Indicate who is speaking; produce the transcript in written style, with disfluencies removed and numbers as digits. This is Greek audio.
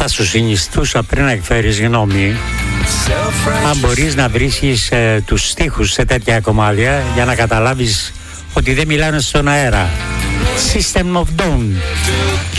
Speaker 1: Θα σου συνιστούσα πριν να εκφέρεις γνώμη αν μπορείς να βρίσκεις τους στίχους σε τέτοια κομμάτια για να καταλάβεις ότι δεν μιλάνε στον αέρα. System of Down.